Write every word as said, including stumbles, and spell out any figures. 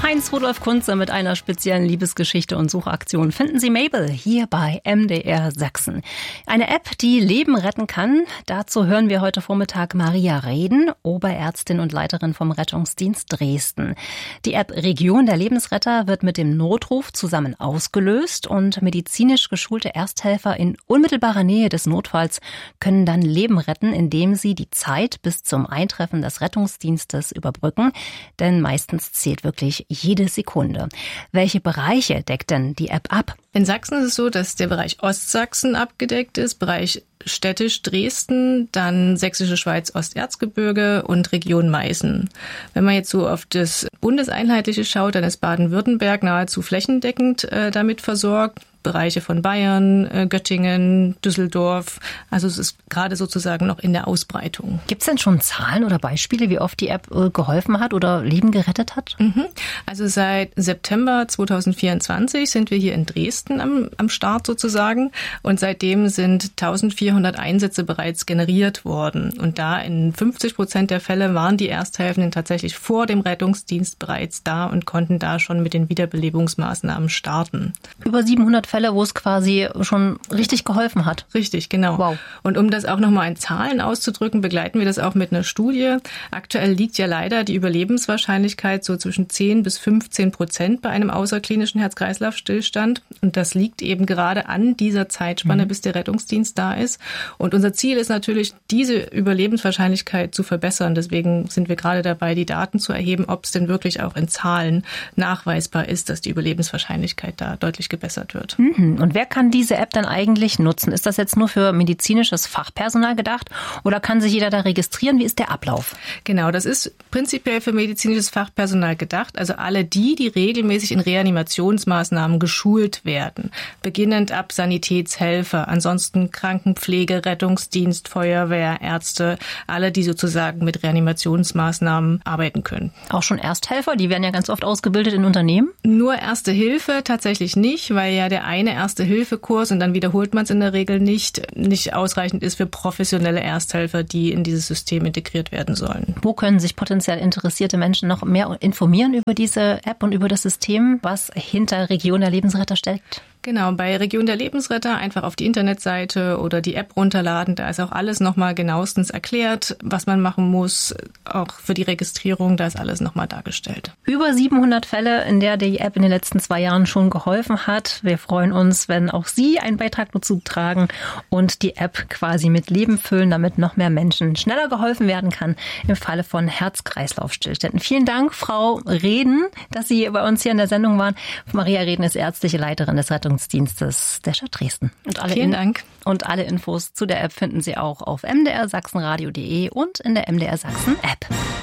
Heinz Rudolf Kunze mit einer speziellen Liebesgeschichte und Suchaktion. Finden Sie Mabel hier bei M D R Sachsen. Eine App, die Leben retten kann. Dazu hören wir heute Vormittag Maria Reden, Oberärztin und Leiterin vom Rettungsdienst Dresden. Die App Region der Lebensretter wird mit dem Notruf zusammen ausgelöst und medizinisch geschulte Ersthelfer in unmittelbarer Nähe des Notfalls können dann Leben retten, indem sie die Zeit bis zum Eintreffen des Rettungsdienstes überbrücken. Denn meistens zählt wirklich jede Sekunde. Welche Bereiche deckt denn die App ab? In Sachsen ist es so, dass der Bereich Ostsachsen abgedeckt ist, Bereich städtisch Dresden, dann Sächsische Schweiz, Osterzgebirge und Region Meißen. Wenn man jetzt so auf das Bundeseinheitliche schaut, dann ist Baden-Württemberg nahezu flächendeckend äh, damit versorgt. Bereiche von Bayern, äh, Göttingen, Düsseldorf. Also es ist gerade sozusagen noch in der Ausbreitung. Gibt es denn schon Zahlen oder Beispiele, wie oft die App äh, geholfen hat oder Leben gerettet hat? Mhm. Also seit September zweitausendvierundzwanzig sind wir hier in Dresden am, am Start sozusagen. Und seitdem sind eintausendvierhundert Einsätze bereits generiert worden. Und da in fünfzig Prozent der Fälle waren die Ersthelfenden tatsächlich vor dem Rettungsdienst bereits da und konnten da schon mit den Wiederbelebungsmaßnahmen starten. Über siebenhundert Fälle, wo es quasi schon richtig geholfen hat. Richtig, genau. Wow. Und um das auch nochmal in Zahlen auszudrücken, begleiten wir das auch mit einer Studie. Aktuell liegt ja leider die Überlebenswahrscheinlichkeit so zwischen zehn bis fünfzehn Prozent bei einem außerklinischen Herz-Kreislauf-Stillstand. Und das liegt eben gerade an dieser Zeitspanne, mhm. bis der Rettungsdienst da ist. Und unser Ziel ist natürlich, diese Überlebenswahrscheinlichkeit zu verbessern. Deswegen sind wir gerade dabei, die Daten zu erheben, ob es denn wirklich auch in Zahlen nachweisbar ist, dass die Überlebenswahrscheinlichkeit da deutlich gebessert wird. Und wer kann diese App dann eigentlich nutzen? Ist das jetzt nur für medizinisches Fachpersonal gedacht oder kann sich jeder da registrieren? Wie ist der Ablauf? Genau, das ist prinzipiell für medizinisches Fachpersonal gedacht. Also alle die, die regelmäßig in Reanimationsmaßnahmen geschult werden. Beginnend ab Sanitätshelfer, ansonsten Krankenpflege, Rettungsdienst, Feuerwehr, Ärzte. Alle, die sozusagen mit Reanimationsmaßnahmen arbeiten können. Auch schon Ersthelfer? Die werden ja ganz oft ausgebildet in Unternehmen? Nur Erste Hilfe tatsächlich nicht, weil ja der eine Erste-Hilfe-Kurs, und dann wiederholt man es in der Regel nicht, nicht ausreichend ist für professionelle Ersthelfer, die in dieses System integriert werden sollen. Wo können sich potenziell interessierte Menschen noch mehr informieren über diese App und über das System, was hinter Region der Lebensretter steckt? Genau, bei Region der Lebensretter einfach auf die Internetseite oder die App runterladen. Da ist auch alles nochmal genauestens erklärt, was man machen muss. Auch für die Registrierung, da ist alles nochmal dargestellt. Über siebenhundert Fälle, in der die App in den letzten zwei Jahren schon geholfen hat. Wir freuen uns, wenn auch Sie einen Beitrag dazu tragen und die App quasi mit Leben füllen, damit noch mehr Menschen schneller geholfen werden kann im Falle von Herz-Kreislauf-Stillständen. Vielen Dank, Frau Reden, dass Sie bei uns hier in der Sendung waren. Maria Reden ist ärztliche Leiterin des Rettungsdienstes der Stadt Dresden. Und alle Vielen Dank. Und alle Infos zu der App finden Sie auch auf m d r sachsenradio punkt d e und in der M D R Sachsen App.